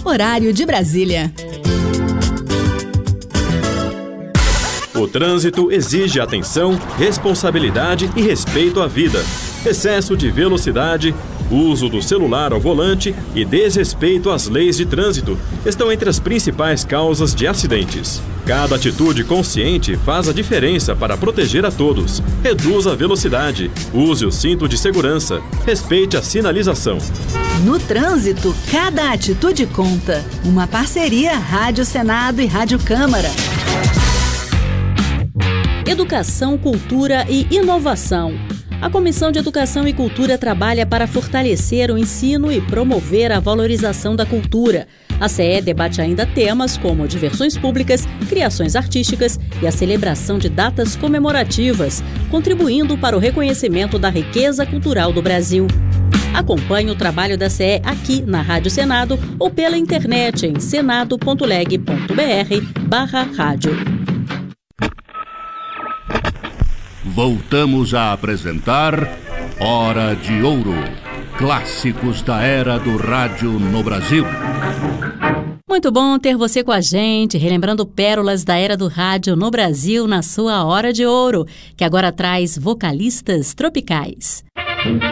horário de Brasília. O trânsito exige atenção, responsabilidade e respeito à vida. Excesso de velocidade, uso do celular ao volante e desrespeito às leis de trânsito estão entre as principais causas de acidentes. Cada atitude consciente faz a diferença para proteger a todos. Reduza a velocidade, use o cinto de segurança, respeite a sinalização. No trânsito, cada atitude conta. Uma parceria Rádio Senado e Rádio Câmara. Educação, cultura e inovação. A Comissão de Educação e Cultura trabalha para fortalecer o ensino e promover a valorização da cultura. A CE debate ainda temas como diversões públicas, criações artísticas e a celebração de datas comemorativas, contribuindo para o reconhecimento da riqueza cultural do Brasil. Acompanhe o trabalho da CE aqui na Rádio Senado ou pela internet em senado.leg.br/rádio. Voltamos a apresentar Hora de Ouro. Clássicos da era do rádio no Brasil. Muito bom ter você com a gente, relembrando pérolas da era do rádio no Brasil na sua Hora de Ouro, que agora traz vocalistas tropicais.